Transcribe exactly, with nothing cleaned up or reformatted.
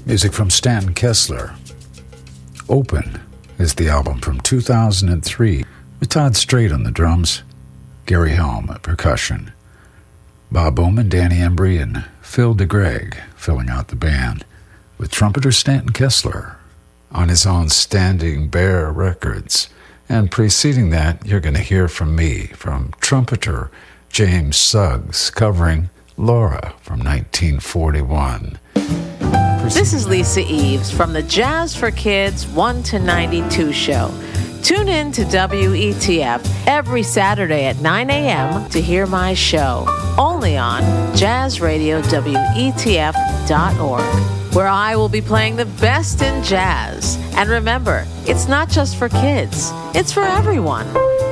Music from Stanton Kessler. Open is the album from two thousand three with Todd Strait on the drums, Gary Helm at percussion, Bob Bowman, Danny Embry, and Phil DeGreg filling out the band, with trumpeter Stanton Kessler on his own Standing Bear Records. And preceding that, you're going to hear from me, from trumpeter James Suggs, covering Laura from nineteen forty-one. This is Lisa Eves from the Jazz for Kids one to ninety-two show. Tune in to W E T F every Saturday at nine a.m. to hear my show, only on jazz radio W E T F dot org, where I will be playing the best in jazz. And remember, it's not just for kids, it's for everyone.